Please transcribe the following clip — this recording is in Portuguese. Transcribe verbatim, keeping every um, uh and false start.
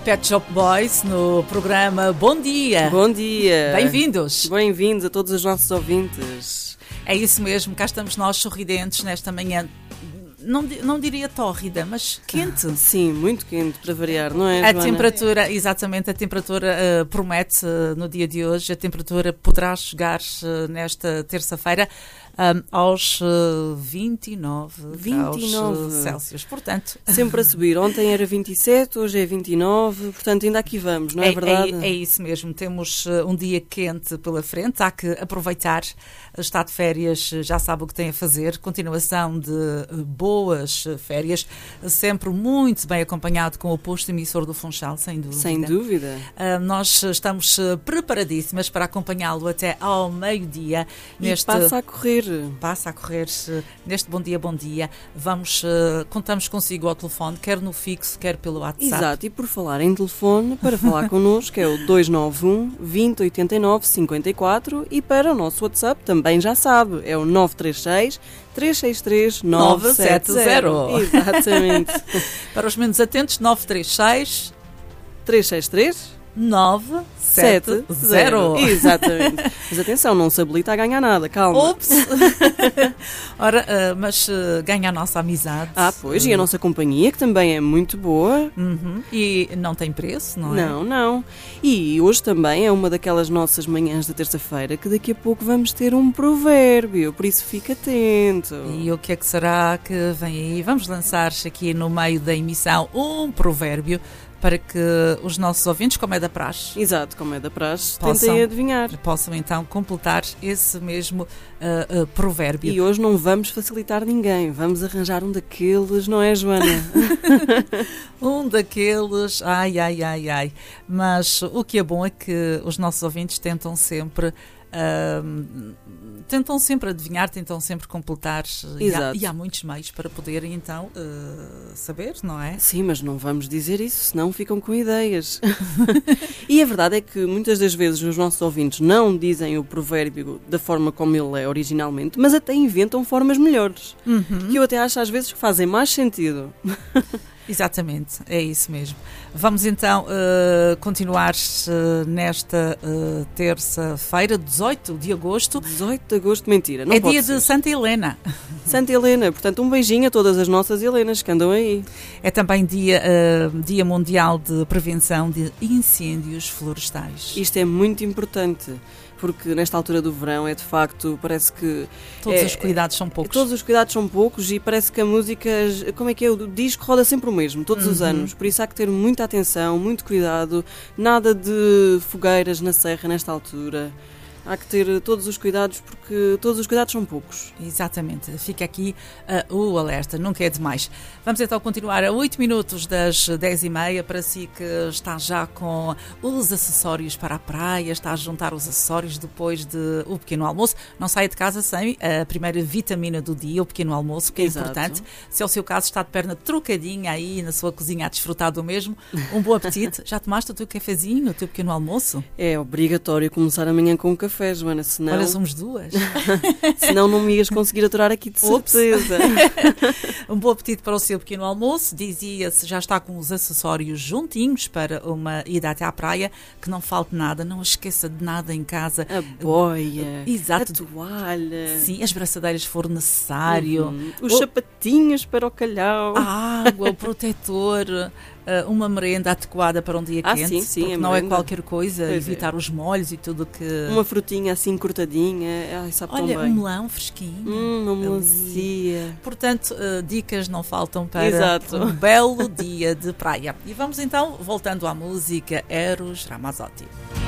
Pet Shop Boys no programa Bom Dia. Bom dia. Bem-vindos. Bem-vindos a todos os nossos ouvintes. É isso mesmo, cá estamos nós sorridentes nesta manhã. Não, não diria tórrida, mas quente. Sim, muito quente para variar, não é, A Joana? temperatura, exatamente, a temperatura uh, promete uh, no dia de hoje, a temperatura poderá chegar uh, nesta terça-feira um, aos uh, vinte e nove graus Celsius. Portanto, sempre a subir. Ontem era vinte e sete, hoje é vinte e nove, portanto ainda aqui vamos, não é, é verdade? É, é isso mesmo, temos uh, um dia quente pela frente, há que aproveitar, está de férias, já sabe o que tem a fazer, continuação de uh, boas férias, sempre muito bem acompanhado com o posto emissor do Funchal, sem dúvida. Sem dúvida. Uh, nós estamos preparadíssimas para acompanhá-lo até ao meio-dia. E neste... passa a correr. Passa a correr neste Bom Dia, Bom Dia. Vamos, uh, contamos consigo ao telefone, quer no fixo, quer pelo WhatsApp. Exato, e por falar em telefone, para falar connosco é o dois nove um, vinte, oitenta e nove, cinquenta e quatro e para o nosso WhatsApp também já sabe, é o nove três seis, três seis três, nove sete zero. Exatamente. Para os menos atentos, nove três seis, três seis três, nove sete zero. Exatamente. Mas atenção, não se habilita a ganhar nada, calma. Ops! Ora, uh, mas uh, ganha a nossa amizade. Ah, pois, uh, e a nossa companhia, que também é muito boa. Uhum. E não tem preço, não é? Não, não. E hoje também é uma daquelas nossas manhãs da terça-feira que daqui a pouco vamos ter um provérbio, por isso fica atento. E o que é que será que vem aí? Vamos lançar aqui no meio da emissão um provérbio para que os nossos ouvintes, como é da praxe, exato, como é da praxe, possam, tentem adivinhar. Possam então completar esse mesmo uh, uh, provérbio. E hoje não vamos facilitar ninguém, vamos arranjar um daqueles, não é, Joana? Um daqueles, ai, ai, ai, ai. Mas o que é bom é que os nossos ouvintes tentam sempre... Uh, tentam sempre adivinhar, tentam sempre completar e há, e há muitos meios para poderem então uh, saber, não é? Sim, mas não vamos dizer isso, senão ficam com ideias. E a verdade é que muitas das vezes os nossos ouvintes não dizem o provérbio da forma como ele é originalmente, mas até inventam formas melhores, uhum. que eu até acho às vezes que fazem mais sentido. Exatamente, é isso mesmo. Vamos então uh, continuar uh, nesta uh, terça-feira, dezoito de agosto. dezoito de agosto, mentira, não é pode dia ser. de Santa Helena. Santa Helena, portanto um beijinho a todas as nossas Helenas que andam aí. É também dia, uh, dia mundial de prevenção de incêndios florestais. Isto é muito importante. Porque nesta altura do verão é de facto, parece que... Todos é, os cuidados são poucos. Todos os cuidados são poucos e parece que a música, como é que é, o disco roda sempre o mesmo, todos uhum. os anos. Por isso há que ter muita atenção, muito cuidado, nada de fogueiras na serra nesta altura. Há que ter todos os cuidados, porque todos os cuidados são poucos. Exatamente. Fica aqui uh, o alerta, nunca é demais. Vamos então continuar a oito minutos das dez e meia, para si que está já com os acessórios para a praia, está a juntar os acessórios depois de o pequeno almoço. Não saia de casa sem a primeira vitamina do dia, o pequeno almoço, que é Exato. Importante. Se é o seu caso, está de perna trocadinha aí na sua cozinha a desfrutar do mesmo, um bom apetite. Já tomaste o teu cafezinho, o teu pequeno almoço? É obrigatório começar amanhã com um café. Café, Joana, senão... Olha, somos duas. Senão não me ias conseguir aturar aqui de certeza. Um bom apetite para o seu pequeno almoço. Dizia-se, já está com os acessórios juntinhos para uma ida até à praia, que não falte nada, não esqueça de nada em casa. A boia, exato. A toalha. Sim, as braçadeiras se for necessário. Uhum. Os o... sapatinhos para o calhau. A água, o protetor... Uh, uma merenda adequada para um dia ah, quente, sim, sim, porque não é qualquer coisa, pois evitar é. Os molhos e tudo que... Uma frutinha assim cortadinha, ai, sabe olha, tão bem. Um melão fresquinho. Hum, uma melancia. Portanto, uh, dicas não faltam para Exato. Um belo dia de praia. E vamos então, voltando à música, Eros Ramazzotti.